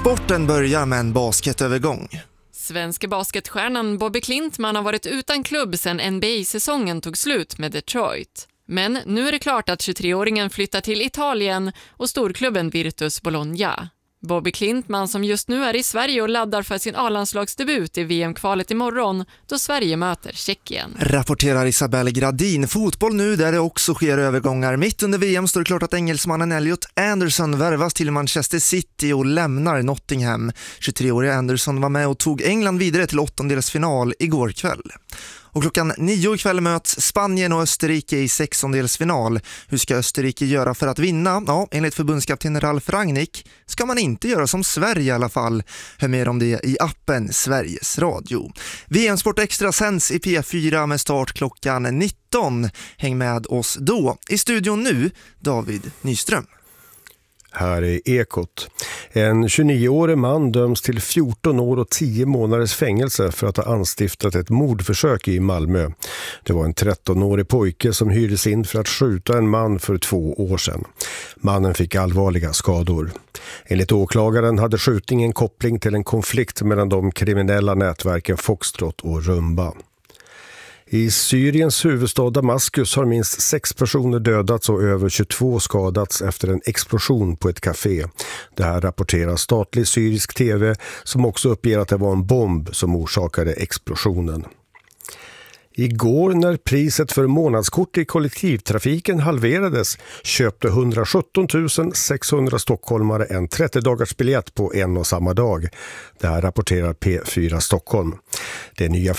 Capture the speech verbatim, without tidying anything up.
Sporten börjar med en basketövergång. Svenska basketstjärnan Bobby Klintman har varit utan klubb sedan N B A-säsongen tog slut med Detroit. Men nu är det klart att tjugotre-åringen flyttar till Italien och storklubben Virtus Bologna. Bobby Klintman som just nu är i Sverige och laddar för sin A-landslagsdebut i V M-kvalet imorgon då Sverige möter Tjeckien. Rapporterar Isabelle Gradin. Fotboll nu där det också sker övergångar. Mitt under V M står det klart att engelsmannen Elliot Anderson värvas till Manchester City och lämnar Nottingham. tjugotre-åriga Anderson var med och tog England vidare till åttondelsfinal igår kväll. Och klockan nio ikväll möts Spanien och Österrike i sextondelsfinal. Hur ska Österrike göra för att vinna? Ja, enligt förbundskapten Ralf Rangnick ska man inte göra som Sverige i alla fall. Hör mer om det i appen Sveriges Radio. V M-sport extra sänds i P fyra med start klockan nitton. Häng med oss då. I studion nu, David Nyström. Här är Ekot. En tjugonioårig man döms till fjorton år och tio månaders fängelse för att ha anstiftat ett mordförsök i Malmö. Det var en trettonårig pojke som hyrdes in för att skjuta en man för två år sedan. Mannen fick allvarliga skador. Enligt åklagaren hade skjutningen koppling till en konflikt mellan de kriminella nätverken Foxtrot och Rumba. I Syriens huvudstad Damaskus har minst sex personer dödats och över tjugotvå skadats efter en explosion på ett café. Det här rapporterar statlig syrisk tv som också uppger att det var en bomb som orsakade explosionen. Igår när priset för månadskort i kollektivtrafiken halverades köpte hundrasjutton tusen sexhundra stockholmare en trettio dagars biljett på en och samma dag. Det här rapporterar P fyra Stockholm. Det nya